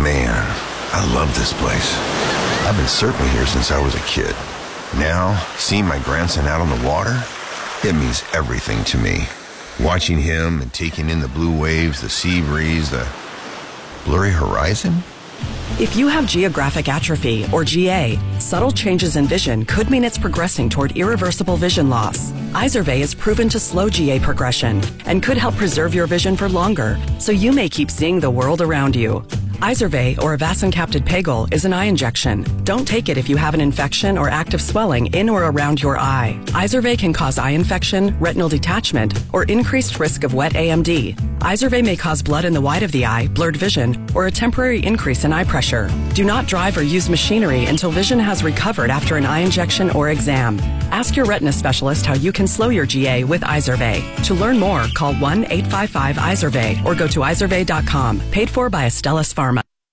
Man, I love this place. I've been surfing here since I was a kid. Now, seeing my grandson out on the water, it means everything to me. Watching him and taking in the blue waves, the sea breeze, the blurry horizon. If you have geographic atrophy, or GA, subtle changes in vision could mean it's progressing toward irreversible vision loss. Izervay is proven to slow GA progression and could help preserve your vision for longer, so you may keep seeing the world around you. Izervay, or avacincaptad pegol, is an eye injection. Don't take it if you have an infection or active swelling in or around your eye. Izervay can cause eye infection, retinal detachment, or increased risk of wet AMD. Izervay may cause blood in the white of the eye, blurred vision, or a temporary increase in eye pressure. Do not drive or use machinery until vision has recovered after an eye injection or exam. Ask your retina specialist how you can slow your GA with Izervay. To learn more, call 1-855-IZERVAY or go to izervay.com. Paid for by Astellas Pharma.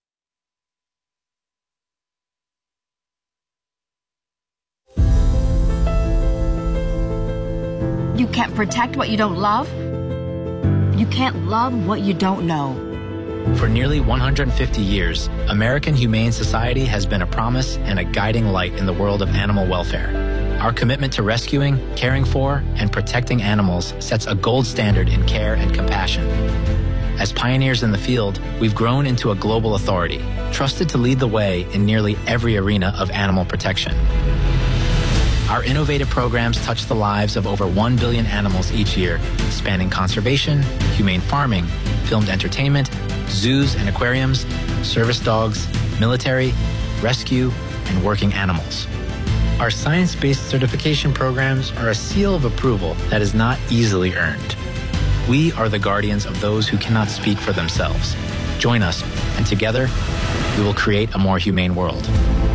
You can't protect what you don't love. You can't love what you don't know. For nearly 150 years, American Humane Society has been a promise and a guiding light in the world of animal welfare. Our commitment to rescuing, caring for, and protecting animals sets a gold standard in care and compassion. As pioneers in the field, we've grown into a global authority, trusted to lead the way in nearly every arena of animal protection. Our innovative programs touch the lives of over 1 billion animals each year, spanning conservation, humane farming, filmed entertainment, zoos and aquariums, service dogs, military, rescue, and working animals. Our science-based certification programs are a seal of approval that is not easily earned. We are the guardians of those who cannot speak for themselves. Join us, and together, we will create a more humane world.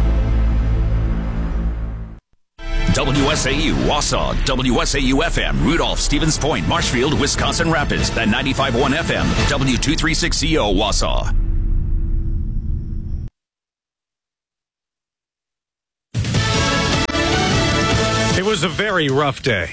WSAU, Wausau, WSAU-FM, Rudolph, Stevens Point, Marshfield, Wisconsin Rapids, and 95.1 FM, W236CO, Wausau. It was a very rough day.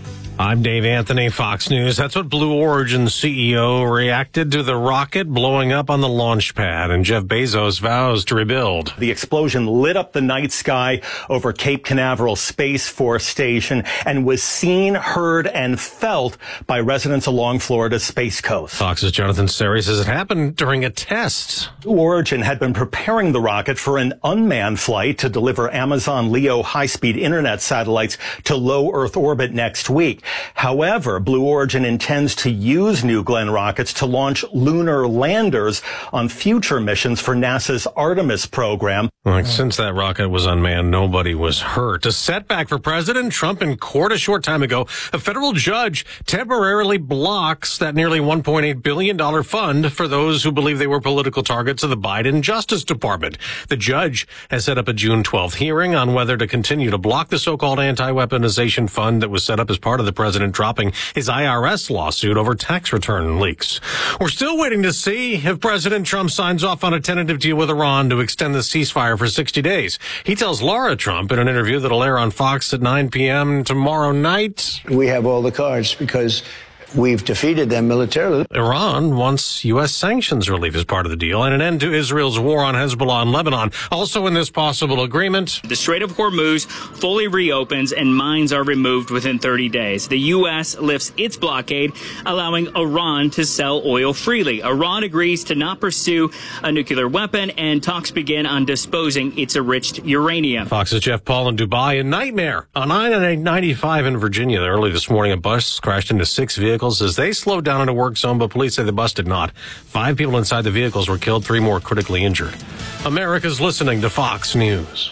I'm Dave Anthony, Fox News. That's what Blue Origin CEO reacted to the rocket blowing up on the launch pad, and Jeff Bezos vows to rebuild. The explosion lit up the night sky over Cape Canaveral Space Force Station and was seen, heard, and felt by residents along Florida's Space Coast. Fox's Jonathan Serry says it happened during a test. Blue Origin had been preparing the rocket for an unmanned flight to deliver Amazon LEO high-speed internet satellites to low Earth orbit next week. However, Blue Origin intends to use New Glenn rockets to launch lunar landers on future missions for NASA's Artemis program. Since that rocket was unmanned, nobody was hurt. A setback for President Trump in court a short time ago. A federal judge temporarily blocks that nearly $1.8 billion fund for those who believe they were political targets of the Biden Justice Department. The judge has set up a June 12th hearing on whether to continue to block the so-called anti-weaponization fund that was set up as part of the president dropping his IRS lawsuit over tax return leaks. We're still waiting to see if President Trump signs off on a tentative deal with Iran to extend the ceasefire for 60 days. He tells Laura Trump in an interview that'll air on Fox at 9 p.m. tomorrow night. We have all the cards because we've defeated them militarily. Iran wants U.S. sanctions relief as part of the deal and an end to Israel's war on Hezbollah and Lebanon. Also in this possible agreement, the Strait of Hormuz fully reopens and mines are removed within 30 days. The U.S. lifts its blockade, allowing Iran to sell oil freely. Iran agrees to not pursue a nuclear weapon, and talks begin on disposing its enriched uranium. Fox's Jeff Paul in Dubai. A nightmare on I-95 in Virginia. Early this morning, a bus crashed into 6 vehicles as they slowed down in a work zone, but police say the bus did not. 5 people inside the vehicles were killed, 3 more critically injured. America's listening to Fox News.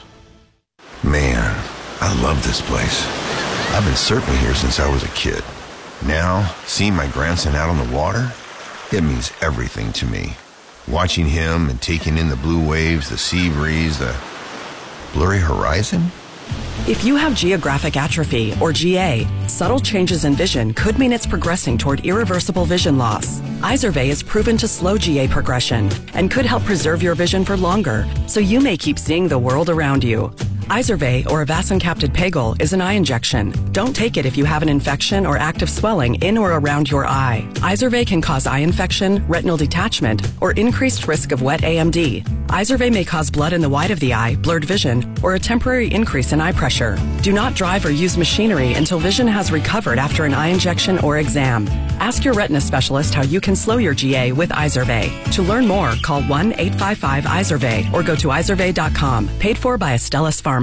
Man, I love this place. I've been surfing here since I was a kid. Now, seeing my grandson out on the water, it means everything to me. Watching him and taking in the blue waves, the sea breeze, the blurry horizon. If you have geographic atrophy, or GA, subtle changes in vision could mean it's progressing toward irreversible vision loss. Izervay is proven to slow GA progression and could help preserve your vision for longer, so you may keep seeing the world around you. Izervay, or avacincaptad pegol, is an eye injection. Don't take it if you have an infection or active swelling in or around your eye. Izervay can cause eye infection, retinal detachment, or increased risk of wet AMD. Izervay may cause blood in the white of the eye, blurred vision, or a temporary increase in eye pressure. Do not drive or use machinery until vision has recovered after an eye injection or exam. Ask your retina specialist how you can slow your GA with Izervay. To learn more, call 1-855-IZERVAY or go to izervay.com. Paid for by Astellas Pharma.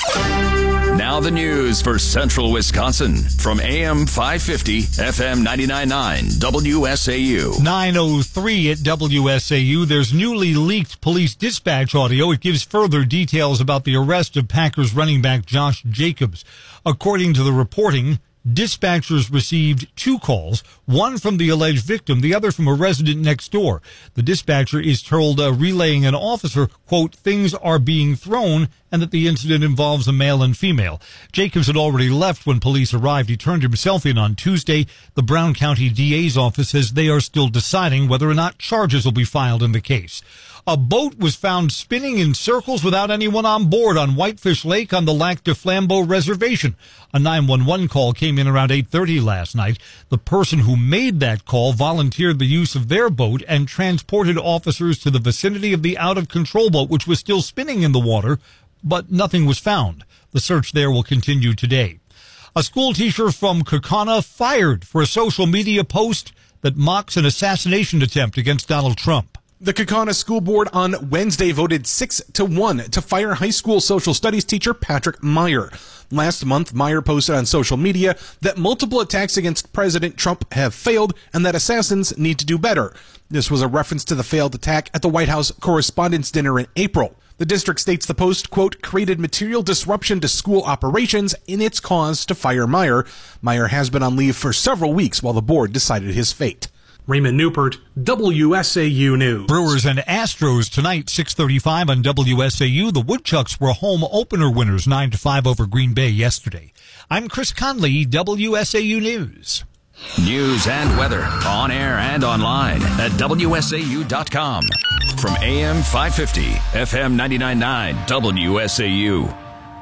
Now the news for Central Wisconsin from AM 550, FM 99.9, WSAU. 9:03 at WSAU. There's newly leaked police dispatch audio. It gives further details about the arrest of Packers running back Josh Jacobs. According to the reporting, dispatchers received 2 calls, one from the alleged victim, the other from a resident next door. The dispatcher is told relaying an officer, quote, things are being thrown, and that the incident involves a male and female. Jacobs had already left when police arrived. He turned himself in on Tuesday. The Brown County DA's office says they are still deciding whether or not charges will be filed in the case. A boat was found spinning in circles without anyone on board on Whitefish Lake on the Lac du Flambeau Reservation. A 911 call came in around 8:30 last night. The person who made that call volunteered the use of their boat and transported officers to the vicinity of the out-of-control boat, which was still spinning in the water, but nothing was found. The search there will continue today. A school teacher from Kaukauna fired for a social media post that mocks an assassination attempt against Donald Trump. The Kaukauna School Board on Wednesday voted 6-1 to fire high school social studies teacher Patrick Meyer. Last month, Meyer posted on social media that multiple attacks against President Trump have failed and that assassins need to do better. This was a reference to the failed attack at the White House Correspondents' Dinner in April. The district states the post, quote, created material disruption to school operations in its cause to fire Meyer. Meyer has been on leave for several weeks while the board decided his fate. Raymond Newport, WSAU News. Brewers and Astros tonight, 6:35 on WSAU. The Woodchucks were home opener winners, 9-5 over Green Bay yesterday. I'm Chris Conley, WSAU News. News and weather on air and online at WSAU.com. From AM 550, FM 99.9, WSAU.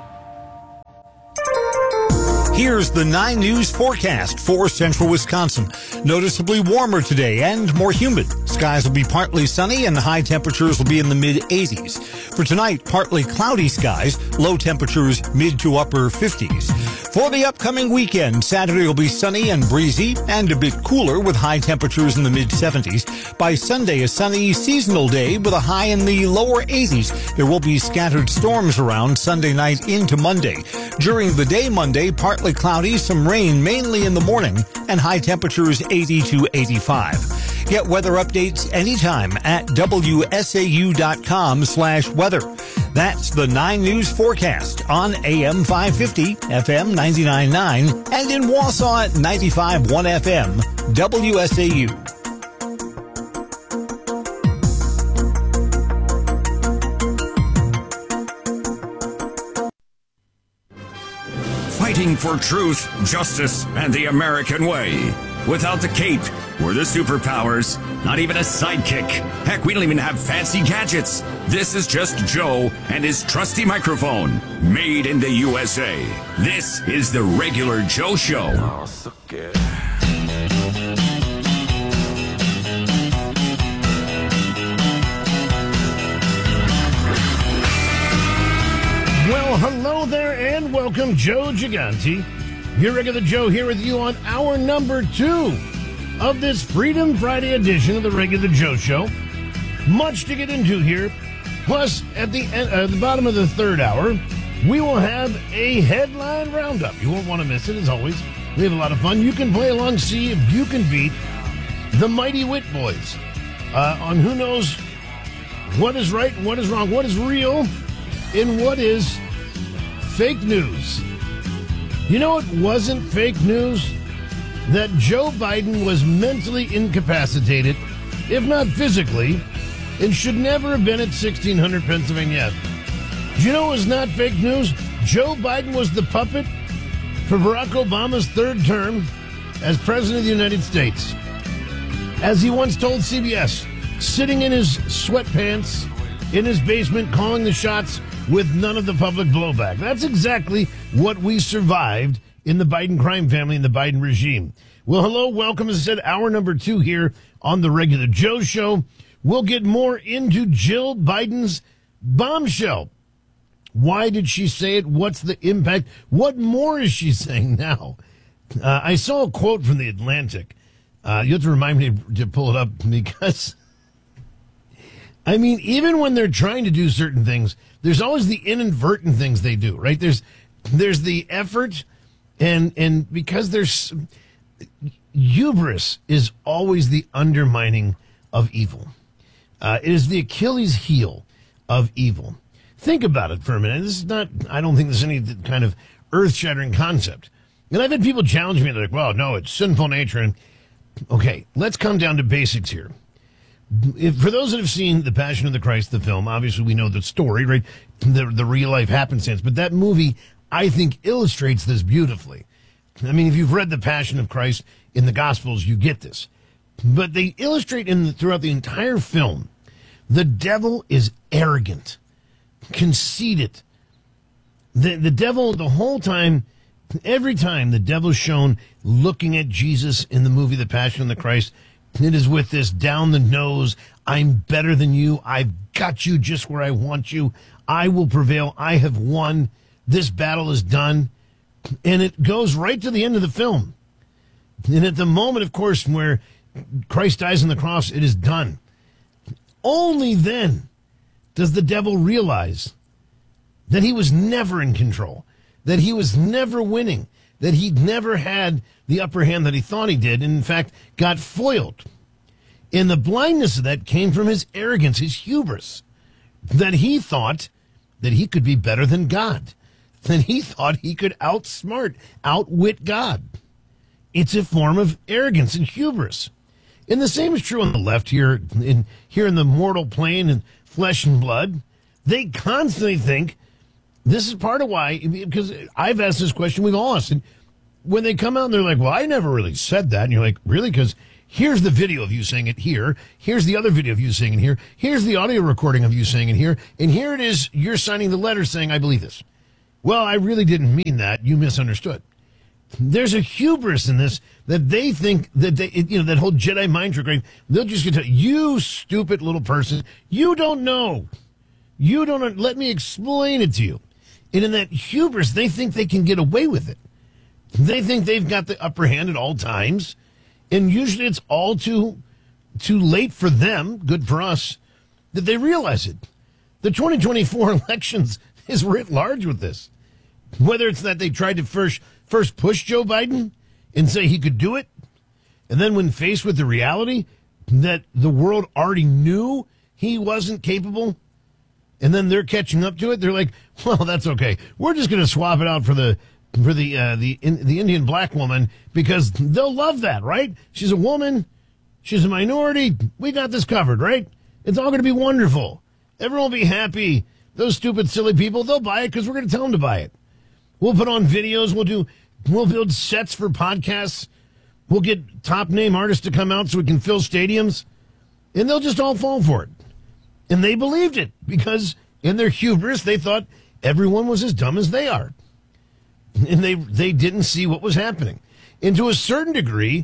Here's the 9 News forecast for central Wisconsin. Noticeably warmer today and more humid. Skies will be partly sunny and high temperatures will be in the mid-80s. For tonight, partly cloudy skies, low temperatures mid to upper 50s. For the upcoming weekend, Saturday will be sunny and breezy and a bit cooler with high temperatures in the mid-70s. By Sunday, a sunny seasonal day with a high in the lower 80s. There will be scattered storms around Sunday night into Monday. During the day Monday, partly cloudy, some rain mainly in the morning, and high temperatures 80 to 85. Get weather updates anytime at WSAU.com/weather. That's the 9 News forecast on AM 550, FM 99.9, and in Wausau at 95.1 FM, WSAU. Fighting for truth, justice, and the American way. Without the cape, we're the superpowers. Not even a sidekick. Heck, we don't even have fancy gadgets. This is just Joe and his trusty microphone. Made in the USA. This is the Regular Joe Show. Oh, so good. Well, hello there and welcome, Joe Gigante. Your Regular Joe here with you on hour number 2 of this Freedom Friday edition of the Regular Joe Show. Much to get into here. Plus, at the bottom of the third hour, we will have a headline roundup. You won't want to miss it, as always. We have a lot of fun. You can play along, see if you can beat the Mighty Wit Boys on who knows what is right and what is wrong, what is real and what is fake news. You know what wasn't fake news? That Joe Biden was mentally incapacitated, if not physically, and should never have been at 1600 Pennsylvania Avenue. Do you know what was not fake news? Joe Biden was the puppet for Barack Obama's third term as President of the United States. As he once told CBS, sitting in his sweatpants in his basement calling the shots with none of the public blowback. That's exactly what we survived in the Biden crime family and the Biden regime. Well, hello, welcome. As I said, hour number 2 here on the Regular Joe Show. We'll get more into Jill Biden's bombshell. Why did she say it? What's the impact? What more is she saying now? I saw a quote from The Atlantic. You have to remind me to pull it up because, I mean, even when they're trying to do certain things, there's always the inadvertent things they do, right? There's the effort, and because there's hubris is always the undermining of evil. It is the Achilles heel of evil. Think about it for a minute. This is not, I don't think there's any kind of earth-shattering concept. And I've had people challenge me. They're like, well, no, it's sinful nature. And okay, let's come down to basics here. For those that have seen The Passion of the Christ, the film, obviously we know the story, right? The real-life happenstance. But that movie, I think, illustrates this beautifully. I mean, if you've read The Passion of Christ in the Gospels, you get this. But they illustrate throughout the entire film, the devil is arrogant, conceited. The devil, the whole time, every time the devil's shown looking at Jesus in the movie The Passion of the Christ, it is with this down the nose, I'm better than you, I've got you just where I want you, I will prevail, I have won, this battle is done. And it goes right to the end of the film. And at the moment, of course, where Christ dies on the cross, it is done. Only then does the devil realize that he was never in control, that he was never winning, that he never had the upper hand that he thought he did, and in fact got foiled. And the blindness of that came from his arrogance, his hubris, that he thought that he could be better than God, that he thought he could outwit God. It's a form of arrogance and hubris. And the same is true on the left here in the mortal plane and flesh and blood. They constantly think this is part of why, because I've asked this question, we've all asked, and when they come out and they're like, well, I never really said that. And you're like, really? Because here's the video of you saying it here. Here's the other video of you saying it here. Here's the audio recording of you saying it here. And here it is, you're signing the letter saying, I believe this. Well, I really didn't mean that. You misunderstood. There's a hubris in this that they think that that whole Jedi mind trick, right? They'll just get to you, stupid little person. You don't know. You don't. Let me explain it to you. And in that hubris, they think they can get away with it. They think they've got the upper hand at all times, and usually it's all too late for them. Good for us that they realize it. The 2024 elections is writ large with this. Whether it's that they tried to first push Joe Biden and say he could do it, and then when faced with the reality that the world already knew he wasn't capable, and then they're catching up to it, they're like, well, that's okay. We're just going to swap it out for the Indian black woman because they'll love that, right? She's a woman. She's a minority. We got this covered, right? It's all going to be wonderful. Everyone will be happy. Those stupid, silly people, they'll buy it because we're going to tell them to buy it. We'll put on videos. We'll build sets for podcasts. We'll get top name artists to come out so we can fill stadiums. And they'll just all fall for it. And they believed it because in their hubris, they thought everyone was as dumb as they are. And they didn't see what was happening. And to a certain degree,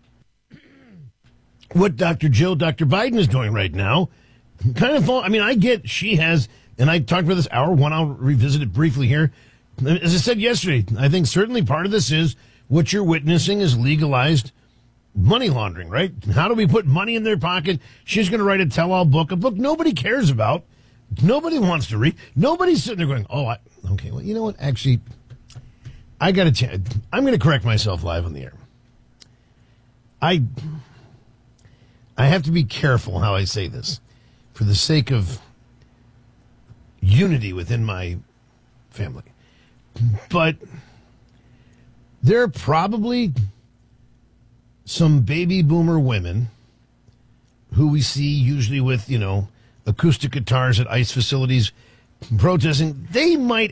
what Dr. Biden is doing right now, kind of, I get she has, and I talked about this hour one, I'll revisit it briefly here. As I said yesterday, I think certainly part of this is what you're witnessing is legalized money laundering, right? How do we put money in their pocket? She's going to write a tell-all book, a book nobody cares about. Nobody wants to read. Nobody's sitting there going, okay, well, you know what? Actually, I'm going to correct myself live on the air. I have to be careful how I say this for the sake of unity within my family. But there are probably some baby boomer women who we see usually with, acoustic guitars at ICE facilities protesting. They might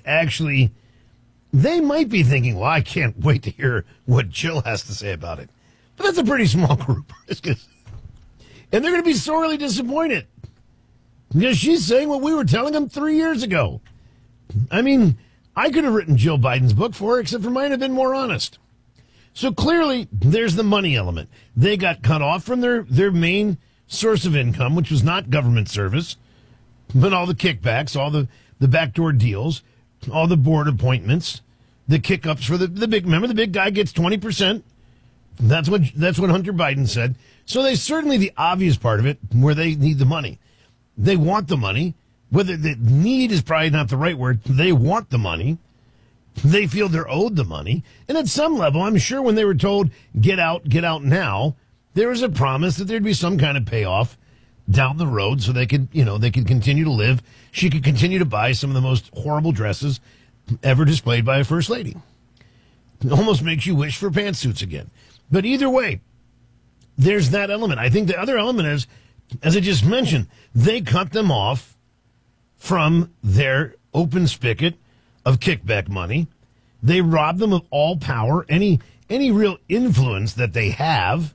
be thinking, well, I can't wait to hear what Jill has to say about it. But that's a pretty small group. And they're going to be sorely disappointed because she's saying what we were telling them 3 years ago. I mean, I could have written Jill Biden's book for her, except for mine have been more honest. So clearly, there's the money element. They got cut off from their main source of income, which was not government service, but all the kickbacks, all the backdoor deals, all the board appointments, the kick-ups for the big. Remember, the big guy gets 20%. That's what Hunter Biden said. So they certainly the obvious part of it, where they need the money. They want the money. Whether the need is probably not the right word. They want the money. They feel they're owed the money. And at some level, I'm sure when they were told, get out now, there was a promise that there'd be some kind of payoff down the road so they could continue to live. She could continue to buy some of the most horrible dresses ever displayed by a first lady. It almost makes you wish for pantsuits again. But either way, there's that element. I think the other element is, as I just mentioned, they cut them off from their open spigot of kickback money. They rob them of all power, any real influence that they have,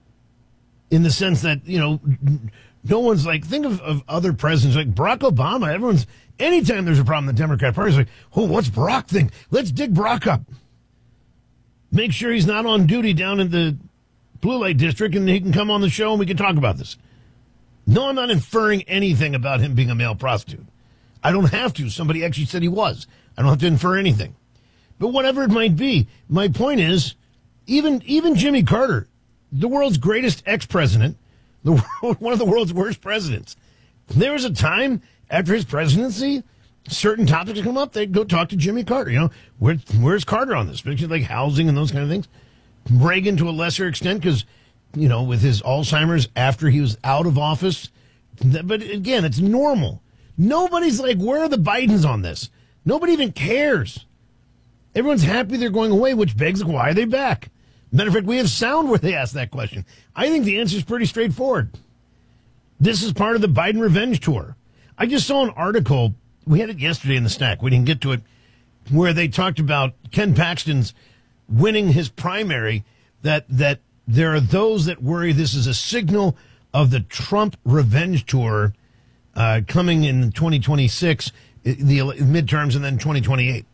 in the sense that, no one's like, think of other presidents like Barack Obama. Anytime there's a problem in the Democrat Party, it's like, oh, what's Barack think? Let's dig Barack up. Make sure he's not on duty down in the blue light district and he can come on the show and we can talk about this. No, I'm not inferring anything about him being a male prostitute. I don't have to. Somebody actually said he was. I don't have to infer anything. But whatever it might be, my point is, even Jimmy Carter, the world's greatest ex-president, one of the world's worst presidents, there was a time after his presidency, certain topics come up, they'd go talk to Jimmy Carter. Where's Carter on this? Especially like housing and those kind of things. Reagan to a lesser extent because, with his Alzheimer's after he was out of office. But again, it's normal. Nobody's like, where are the Bidens on this? Nobody even cares. Everyone's happy they're going away, which begs, why are they back? Matter of fact, we have sound where they ask that question. I think the answer is pretty straightforward. This is part of the Biden revenge tour. I just saw an article. We had it yesterday in the stack. We didn't get to it. Where they talked about Ken Paxton's winning his primary, that there are those that worry this is a signal of the Trump revenge tour coming in 2026, the midterms, and then 2028.